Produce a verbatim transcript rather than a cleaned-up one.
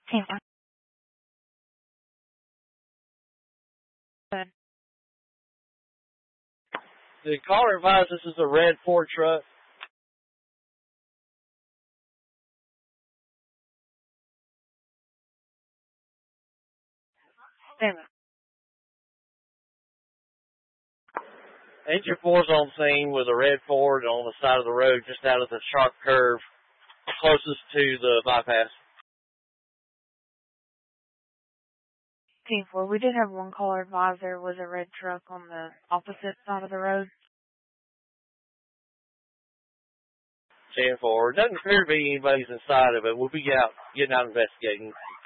Team one. Good. The caller advised this is a red Ford truck. Stand by. Engine four's on scene with a red Ford on the side of the road just out of the sharp curve closest to the bypass. Team four, we did have one caller advised there was a red truck on the opposite side of the road. ten four. Doesn't appear to be anybody's inside of it. We'll be out getting out investigating.